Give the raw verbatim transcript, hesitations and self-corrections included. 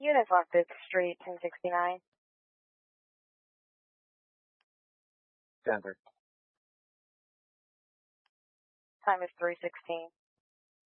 Units on fifth Street, ten sixty-nine. Denver. Time is three sixteen.